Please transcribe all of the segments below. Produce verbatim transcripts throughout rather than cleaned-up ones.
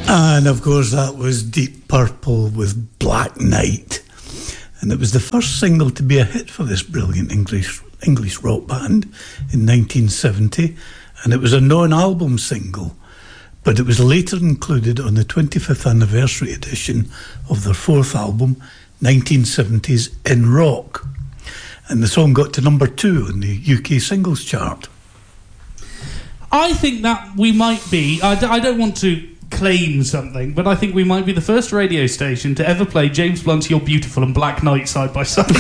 And of course that was Deep Purple with Black Knight. And it was the first single to be a hit for this brilliant English English rock band in nineteen seventy, and it was a non-album single, but it was later included on the twenty-fifth anniversary edition of their fourth album, nineteen seventies In Rock. And the song got to number two on the U K singles chart. I think that we might be, I, d- I don't want to claim something, but I think we might be the first radio station to ever play James Blunt's You're Beautiful and Black Knight side by side.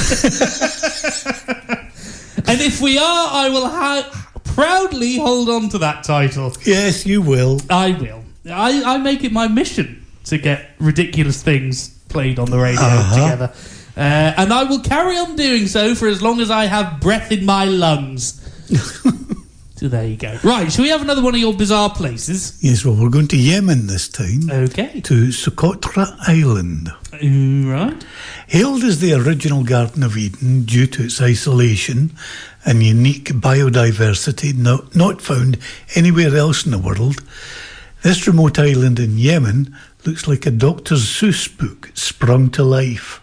And if we are, I will ha- proudly hold on to that title. Yes, you will. I will. I, I make it my mission to get ridiculous things played on the radio uh-huh. together. Uh, and I will carry on doing so for as long as I have breath in my lungs. So there you go. Right, shall we have another one of your bizarre places? Yes, well, we're going to Yemen this time. Okay. To Socotra Island. Right. Hailed as the original Garden of Eden due to its isolation and unique biodiversity not, not found anywhere else in the world, this remote island in Yemen looks like a Doctor Seuss book sprung to life.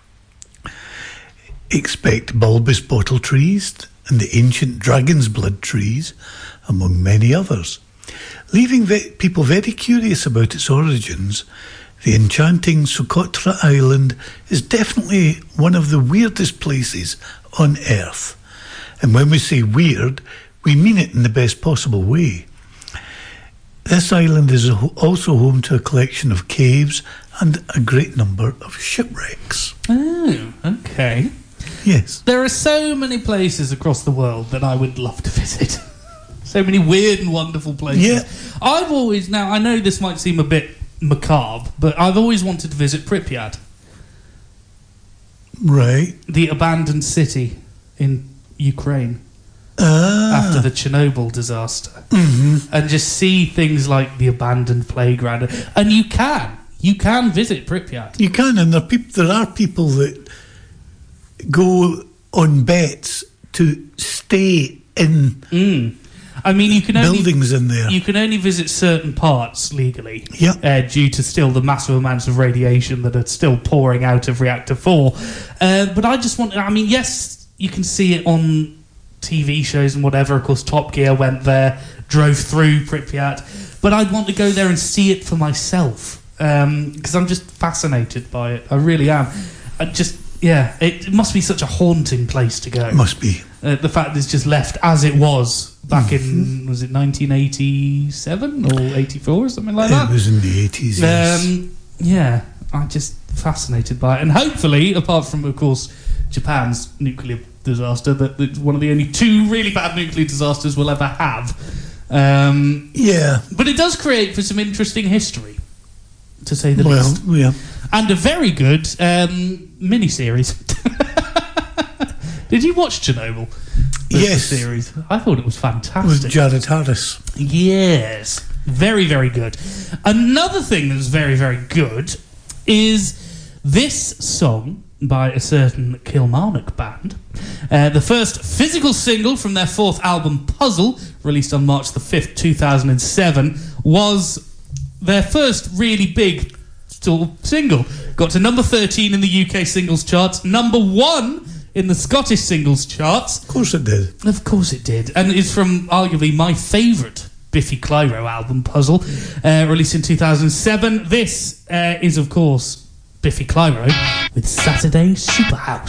Expect bulbous bottle trees and the ancient dragon's blood trees, among many others. Leaving ve- people very curious about its origins, the enchanting Socotra Island is definitely one of the weirdest places on Earth. And when we say weird, we mean it in the best possible way. This island is also home to a collection of caves and a great number of shipwrecks. Oh, okay. Yes. There are so many places across the world that I would love to visit. So many weird and wonderful places. Yeah. I've always, now I know this might seem a bit macabre, but I've always wanted to visit Pripyat. Right. The abandoned city in Ukraine. Ah. After the Chernobyl disaster. Mm-hmm. And just see things like the abandoned playground. And you can. You can visit Pripyat. You can, and there are, peop- there are people that go on bets to stay in mm. I mean, you can only, buildings in there. You can only visit certain parts legally, yeah. uh, due to still the massive amounts of radiation that are still pouring out of Reactor four. Uh, but I just want, I mean, yes, you can see it on T V shows and whatever. Of course, Top Gear went there, drove through Pripyat. But I'd want to go there and see it for myself, because um, I'm just fascinated by it. I really am. I just, yeah, it, it must be such a haunting place to go. It must be. Uh, the fact that it's just left as it was back in, was it nineteen eighty-seven or eighty-four or something like that? It was in the eighties, yes. Um, yeah, I'm just fascinated by it. And hopefully, apart from, of course, Japan's nuclear disaster, that it's one of the only two really bad nuclear disasters we'll ever have. Um, yeah. But it does create for some interesting history, to say the well, least. Yeah. And a very good um, mini-series. Did you watch Chernobyl? The yes. Series? I thought it was fantastic. With Jared Harris. Yes. Very, very good. Another thing that's very, very good is this song by a certain Kilmarnock band. Uh, the first physical single from their fourth album, Puzzle, released on March the fifth, two thousand seven, was their first really big sort of single. Got to number thirteen in the U K singles charts, number one in the Scottish singles charts. Of course it did. Of course it did. And it's from arguably my favourite Biffy Clyro album, Puzzle, uh, released in two thousand seven. This uh, is, of course, Biffy Clyro with Saturday Superhouse.